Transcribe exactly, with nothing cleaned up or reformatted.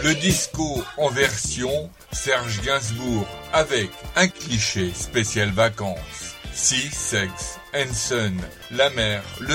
Le disco en version Serge Gainsbourg avec un cliché spécial vacances. Sea, sex and sun, la mer, le